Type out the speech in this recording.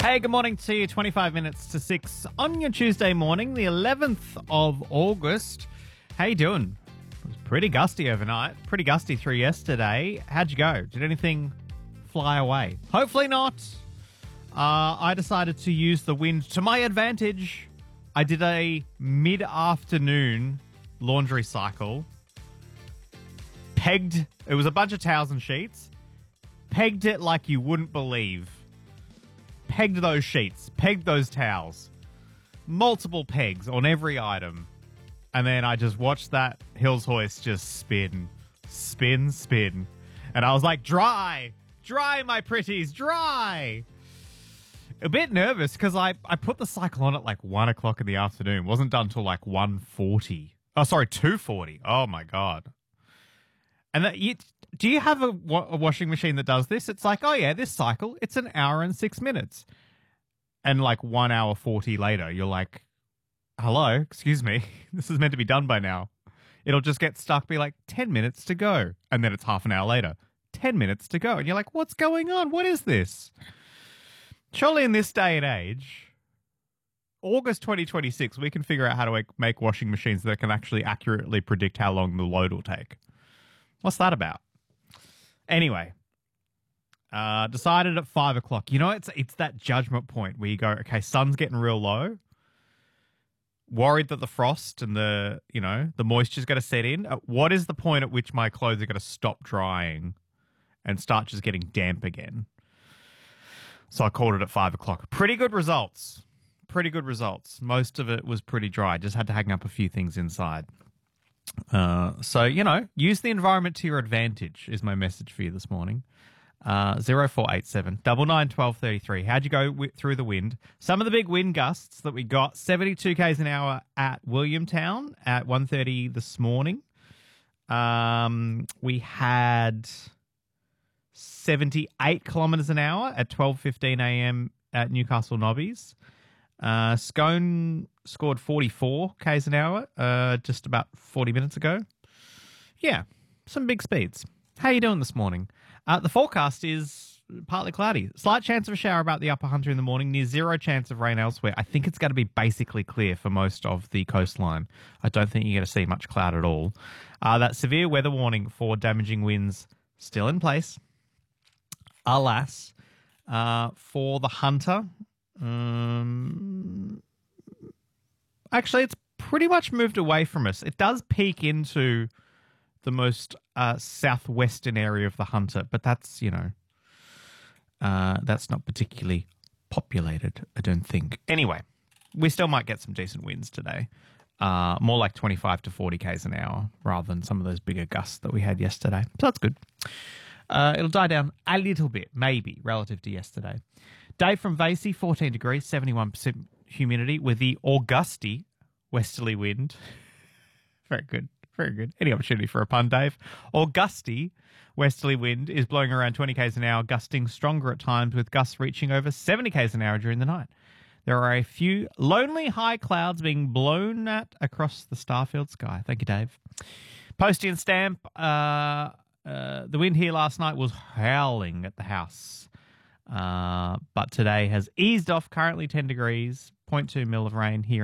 Hey, good morning to you. 25 minutes to 6 on your Tuesday morning, the 11th of August. How you doing? It was pretty gusty overnight. Pretty gusty through yesterday. How'd you go? Did anything fly away? Hopefully not. I decided to use the wind to my advantage. I did a mid-afternoon laundry cycle. Pegged. It was a bunch of towels and sheets. Pegged it like you wouldn't believe. Pegged those sheets, pegged those towels, multiple pegs on every item. And then I just watched that Hills hoist just spin. And I was like, dry, my pretties, dry. A bit nervous because I put the cycle on at like 1 o'clock in the afternoon. Wasn't done till like 1:40. Oh, sorry, 2:40. Oh my God. And do you have a washing machine that does this? It's like, oh yeah, this cycle, it's an hour and 6 minutes. And like 1 hour 40 later, you're like, hello, excuse me, this is meant to be done by now. It'll just get stuck, be like 10 minutes to go. And then it's half an hour later, 10 minutes to go. And you're like, what's going on? What is this? Surely in this day and age, August 2026, we can figure out how to make washing machines that can actually accurately predict how long the load will take. What's that about? Anyway, decided at 5 o'clock. You know, it's that judgment point where you go, okay, sun's getting real low. Worried that the frost and the moisture's going to set in. What is the point at which my clothes are going to stop drying and start just getting damp again? So I called it at 5 o'clock. Pretty good results. Most of it was pretty dry. Just had to hang up a few things inside. So, use the environment to your advantage is my message for you this morning. 0487 99 12 33. How'd you go through the wind? Some of the big wind gusts that we got, 72 k's an hour at Williamtown at 1:30 this morning. We had 78 kilometres an hour at 12:15 a.m. at Newcastle Nobbies. Scone scored 44 k's an hour just about 40 minutes ago. Yeah, some big speeds. How are you doing this morning? The forecast is partly cloudy. Slight chance of a shower about the upper Hunter in the morning, near zero chance of rain elsewhere. I think it's going to be basically clear for most of the coastline. I don't think you're going to see much cloud at all. That severe weather warning for damaging winds still in place. Alas, for the Hunter... actually, it's pretty much moved away from us. It does peak into the most southwestern area of the Hunter, but that's, that's not particularly populated, I don't think. Anyway, we still might get some decent winds today. More like 25 to 40 k's an hour rather than some of those bigger gusts that we had yesterday. So that's good. It'll die down a little bit, maybe, relative to yesterday. Dave from Vasey, 14 degrees, 71% humidity with the Augusty westerly wind. Very good. Any opportunity for a pun, Dave? Augusty westerly wind is blowing around 20 k's an hour, gusting stronger at times with gusts reaching over 70 k's an hour during the night. There are a few lonely high clouds being blown at across the star-filled sky. Thank you, Dave. Posty and Stamp, the wind here last night was howling at the house. But today has eased off, currently 10 degrees, 0.2 mil of rain here.